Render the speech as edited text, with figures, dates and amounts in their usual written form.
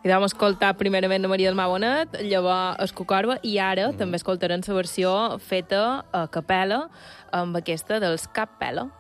I vam escoltar primerament la Maria del Mar Bonet, llavors el Cocorba, i ara també escoltarem la versió feta a capella amb aquesta dels Cap Pela.